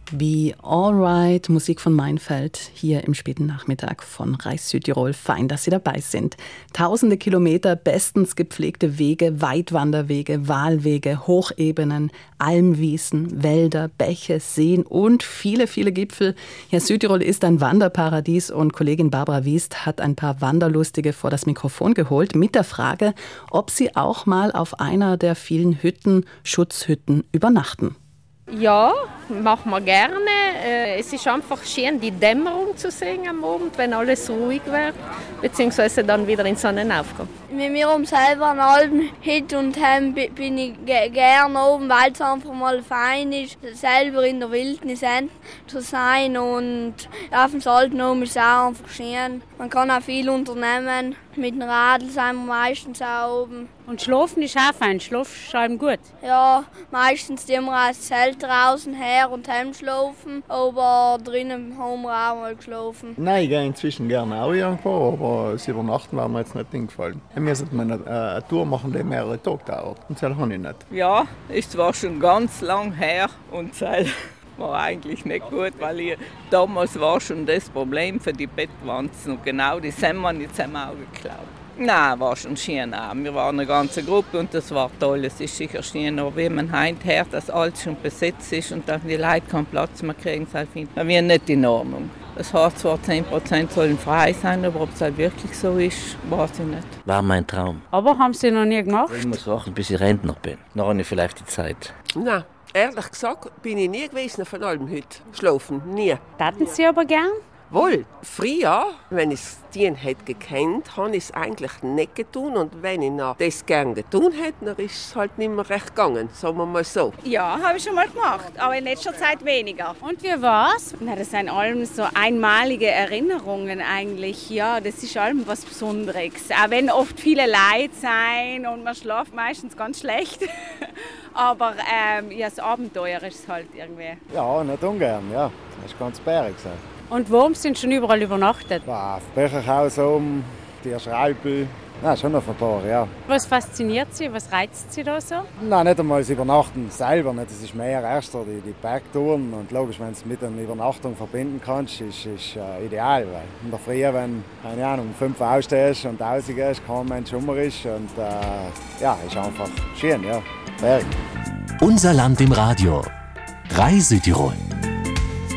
Be Alright, Musik von Meinfeld, hier im späten Nachmittag von Reis Südtirol. Fein, dass Sie dabei sind. Tausende Kilometer bestens gepflegte Wege, Weitwanderwege, Wahlwege, Hochebenen, Almwiesen, Wälder, Bäche, Seen und viele, viele Gipfel. Ja, Südtirol ist ein Wanderparadies und Kollegin Barbara Wiest hat ein paar Wanderlustige vor das Mikrofon geholt mit der Frage, ob sie auch mal auf einer der vielen Hütten, Schutzhütten, übernachten. Ja, machen wir gerne. Es ist einfach schön, die Dämmerung zu sehen am Abend, wenn alles ruhig wird, beziehungsweise dann wieder in Sonnenaufgang. Mit mir selber einen alten Hit und bin ich gerne oben, weil es einfach mal fein ist, selber in der Wildnis zu sein. Und auf dem Saltnum ist es auch einfach schön. Man kann auch viel unternehmen. Mit dem Radl sind wir meistens auch oben. Und schlafen ist auch fein, schlafst du gut? Ja, meistens tun wir auch das Zelt draußen her und schlafen, aber drinnen haben wir auch mal geschlafen. Nein, ich gehe inzwischen gerne auch irgendwo, aber das Übernachten war mir jetzt nicht hingefallen. Wir sollten eine Tour machen, die mehrere Tage dauert. Und das habe ich nicht. Ja, ist zwar schon ganz lang her und das war eigentlich nicht gut, weil damals war schon das Problem für die Bettwanzen und genau die sind wir jetzt auch geklaut. Nein, war schon schön auch. Wir waren eine ganze Gruppe und das war toll. Es ist sicher schön, aber wenn man heute hört, dass alles schon besetzt ist und dann die Leute keinen Platz mehr kriegen, dann wäre nicht in Ordnung. Es hat zwar 10% sollen frei sein, aber ob es halt wirklich so ist, weiß ich nicht. War mein Traum. Aber haben Sie noch nie gemacht? Ich muss warten, bis ich Rentner bin. Dann habe ich vielleicht die Zeit. Nein, ehrlich gesagt bin ich nie gewesen von allem heute. Schlafen, nie. Taten Sie aber gern? Wohl, früher, wenn ich es hätte gekannt, habe ich es eigentlich nicht getan. Und wenn ich noch das gern getan hätte, dann ist es halt nicht mehr recht gegangen, sagen wir mal so. Ja, habe ich schon mal gemacht, aber in letzter Zeit weniger. Und wie war's? Na, das sind allem so einmalige Erinnerungen eigentlich. Ja, das ist allem was Besonderes. Auch wenn oft viele Leute sind und man schläft meistens ganz schlecht. Aber ja, das Abenteuer ist halt irgendwie. Ja, nicht ungern, ja. Das ist ganz bärig. Und wo sind Sie schon überall übernachtet? Auf Becherhaus oben, die Schreibel. Nein, schon noch ein paar, ja. Was fasziniert Sie, was reizt Sie da so? Nein, nicht einmal das Übernachten selber. Nicht. Das ist mehr erst so die Bergtouren. Und logisch, wenn du es mit einer Übernachtung verbinden kannst, ist ideal. Weil in der Früh, wenn keine Ahnung, um 5 Uhr aufstehst und rausgehst, kein Mensch rum ist. Und ja, ist einfach schön, ja. Berg. Unser Land im Radio. Reis Südtirol.